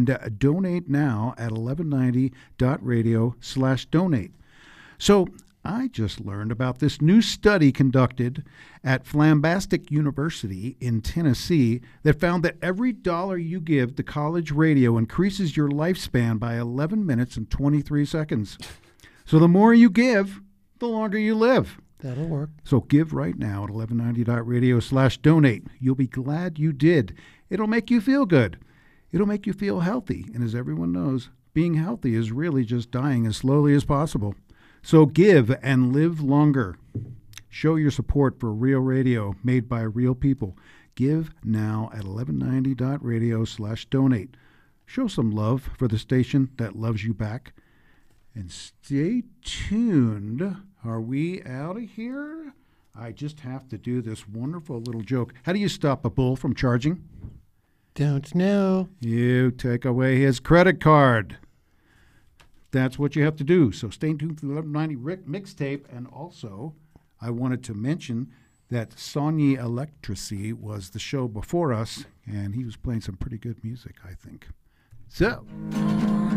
and donate now at 1190.radio/donate. So I just learned about this new study conducted at Flambastic University in Tennessee that found that every dollar you give to college radio increases your lifespan by 11 minutes and 23 seconds. So the more you give, the longer you live. That'll work. So give right now at 1190.radio/donate. You'll be glad you did. It'll make you feel good. It'll make you feel healthy. And as everyone knows, being healthy is really just dying as slowly as possible. So give and live longer. Show your support for real radio made by real people. Give now at 1190.radio/donate. Show some love for the station that loves you back. And stay tuned. Are we out of here? I just have to do this wonderful little joke. How do you stop a bull from charging? Don't know. You take away his credit card. That's what you have to do. So stay tuned for the 1190 Rick mixtape. And also, I wanted to mention that Sonny Electrici was the show before us, and he was playing some pretty good music, I think. So...